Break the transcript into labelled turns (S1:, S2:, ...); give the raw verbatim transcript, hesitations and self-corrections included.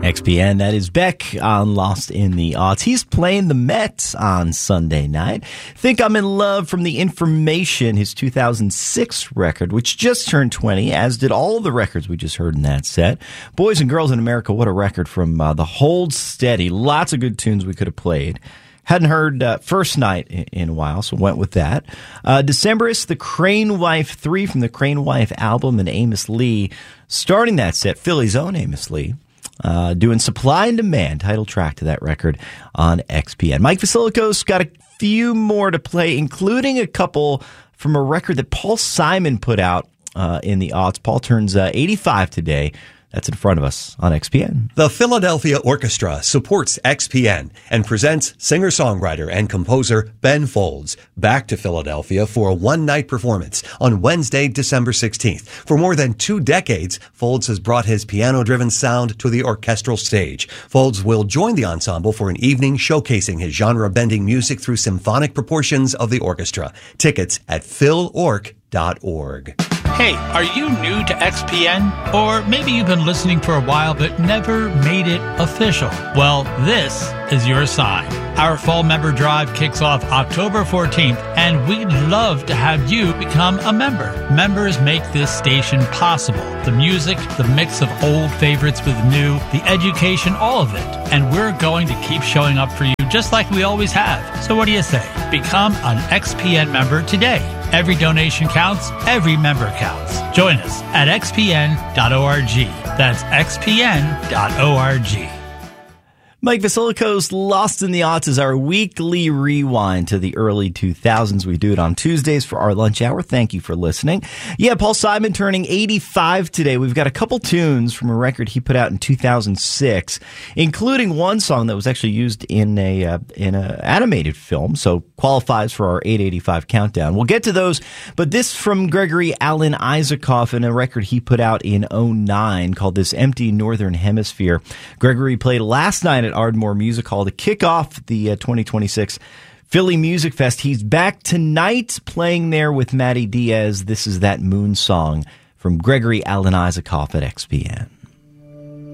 S1: X P N, that is Beck on Lost in the Aughts. He's playing the Mets on Sunday night. Think I'm in Love from The Information, his two thousand six record, which just turned twenty, as did all of the records we just heard in that set. Boys and Girls in America, what a record from uh, the Hold Steady. Lots of good tunes we could have played. Hadn't heard uh, First Night in, in a while, so went with that. Uh, Decemberist, The Crane Wife three from the Crane Wife album, and Amos Lee starting that set, Philly's own Amos Lee. Uh, doing Supply and Demand, title track to that record on X P N. Mike Vasiliko's got a few more to play, including a couple from a record that Paul Simon put out uh, in the aughts. Paul turns uh, eighty-five today. That's in front of us on X P N.
S2: The Philadelphia Orchestra supports X P N and presents singer-songwriter and composer Ben Folds back to Philadelphia for a one-night performance on Wednesday, December sixteenth. For more than two decades, Folds has brought his piano-driven sound to the orchestral stage. Folds will join the ensemble for an evening showcasing his genre-bending music through symphonic proportions of the orchestra. Tickets at phil orc dot org.
S3: Hey, are you new to X P N? Or maybe you've been listening for a while but never made it official. Well, this is your sign. Our fall member drive kicks off October fourteenth, and we'd love to have you become a member. Members make this station possible. The music, the mix of old favorites with new, the education, all of it. And we're going to keep showing up for you just like we always have. So what do you say? Become an X P N member today. Every donation counts. Every member counts. Join us at x p n dot org. That's x p n dot org.
S1: Mike Vasiliko's Lost in the Aughts is our weekly rewind to the early two thousands. We do it on Tuesdays for our lunch hour. Thank you for listening. Yeah, Paul Simon turning eighty-five today. We've got a couple tunes from a record he put out in two thousand six, including one song that was actually used in a uh, in an animated film, so qualifies for our eight eighty-five countdown. We'll get to those, but this from Gregory Alan Isakov and a record he put out in oh nine called This Empty Northern Hemisphere. Gregory played last night at Ardmore Music Hall to kick off the uh, twenty twenty-six Philly Music Fest. He's back tonight playing there with Matty Diaz. This is that Moon Song from Gregory Alan Isakov at X P N.